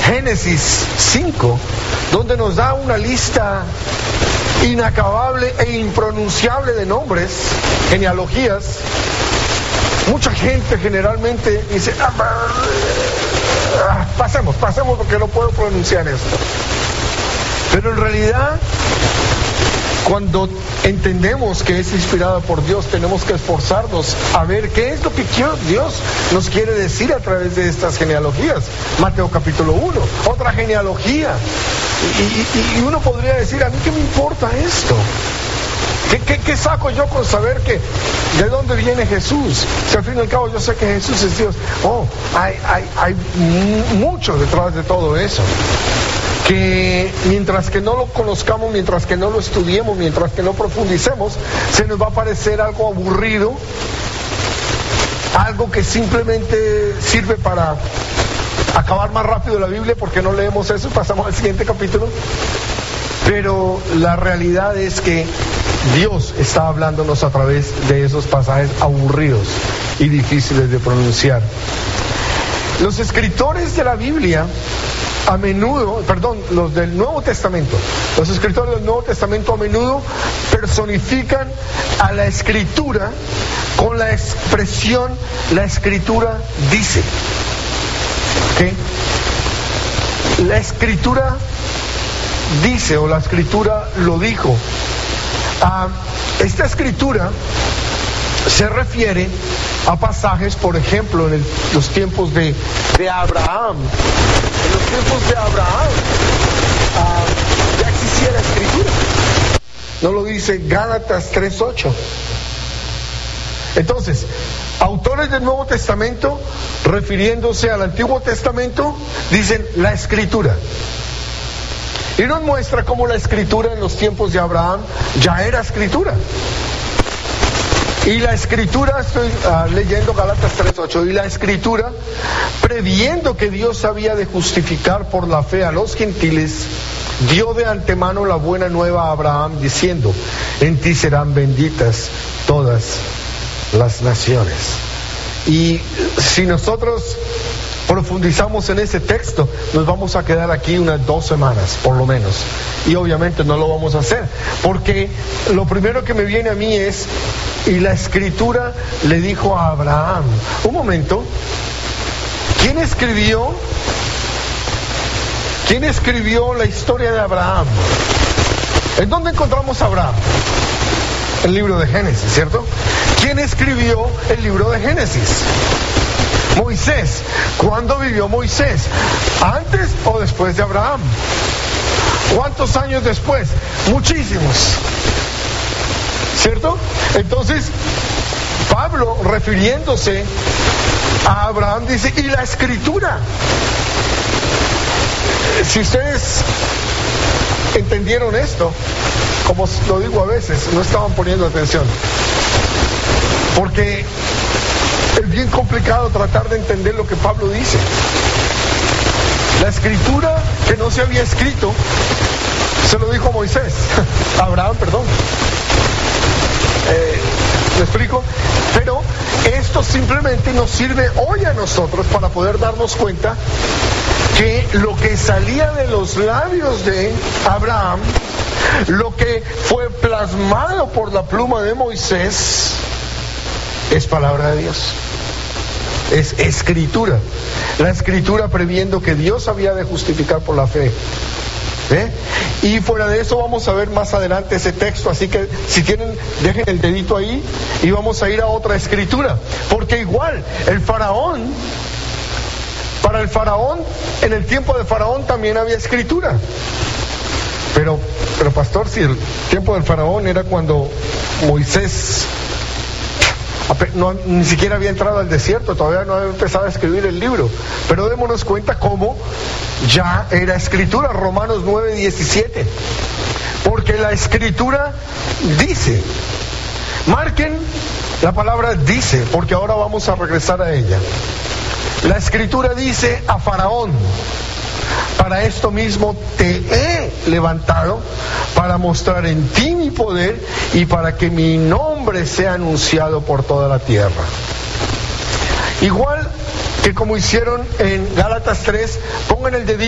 Génesis 5, donde nos da una lista inacabable e impronunciable de nombres, genealogías. Mucha gente generalmente dice, pasemos porque no puedo pronunciar esto. Pero en realidad, cuando entendemos que es inspirada por Dios, tenemos que esforzarnos a ver qué es lo que Dios nos quiere decir a través de estas genealogías. Mateo capítulo 1, otra genealogía. Y uno podría decir, ¿a mí qué me importa esto? ¿Qué saco yo con saber que de dónde viene Jesús? Si al fin y al cabo yo sé que Jesús es Dios. Hay mucho detrás de todo eso, que mientras que no lo conozcamos, mientras que no lo estudiemos, mientras que no profundicemos, se nos va a parecer algo aburrido, algo que simplemente sirve para acabar más rápido la Biblia, porque no leemos eso y pasamos al siguiente capítulo. Pero la realidad es que Dios está hablándonos a través de esos pasajes aburridos y difíciles de pronunciar. Los escritores de la Biblia, los del Nuevo Testamento, los escritores del Nuevo Testamento a menudo personifican a la Escritura con la expresión, la Escritura dice. ¿Okay? La Escritura dice, o la Escritura lo dijo. Esta Escritura se refiere a pasajes, por ejemplo, en los tiempos de Abraham. En los tiempos de Abraham ya existía la Escritura. ¿No lo dice Gálatas 3:8? Entonces, autores del Nuevo Testamento, refiriéndose al Antiguo Testamento, dicen la Escritura. Y nos muestra cómo la Escritura en los tiempos de Abraham ya era Escritura. Y la Escritura, estoy leyendo Gálatas 3:8, y la Escritura, previendo que Dios había de justificar por la fe a los gentiles, dio de antemano la buena nueva a Abraham, diciendo, en ti serán benditas todas las naciones. Y si nosotros profundizamos en ese texto, nos vamos a quedar aquí unas 2 semanas, por lo menos. Y obviamente no lo vamos a hacer, porque lo primero que me viene a mí es, y la Escritura le dijo a Abraham, un momento, ¿quién escribió la historia de Abraham? ¿En dónde encontramos a Abraham? El libro de Génesis, ¿cierto? ¿Quién escribió el libro de Génesis? Moisés. ¿Cuándo vivió Moisés? ¿Antes o después de Abraham? ¿Cuántos años después? Muchísimos. ¿Cierto? Entonces, Pablo, refiriéndose a Abraham, dice, y la Escritura. Si ustedes entendieron esto, como lo digo a veces, no estaban poniendo atención. Porque es bien complicado tratar de entender lo que Pablo dice. La Escritura que no se había escrito, se lo dijo a Moisés, a Abraham, perdón. ¿Me explico? Pero esto simplemente nos sirve hoy a nosotros para poder darnos cuenta que lo que salía de los labios de Abraham, lo que fue plasmado por la pluma de Moisés, es palabra de Dios. Es Escritura. La Escritura previendo que Dios había de justificar por la fe. Y fuera de eso vamos a ver más adelante ese texto, así que si tienen, dejen el dedito ahí y vamos a ir a otra Escritura, porque igual el faraón, para el faraón, en el tiempo de faraón también había Escritura, pero pastor, si el tiempo del faraón era cuando Moisés ni siquiera había entrado al desierto, todavía no había empezado a escribir el libro, pero démonos cuenta cómo ya era Escritura. Romanos 9:17, porque la Escritura dice, marquen la palabra dice, porque ahora vamos a regresar a ella. La Escritura dice a Faraón, para esto mismo te he levantado, para mostrar en ti mi poder y para que mi nombre sea anunciado por toda la tierra. Igual que como hicieron en Gálatas 3, pongan el dedito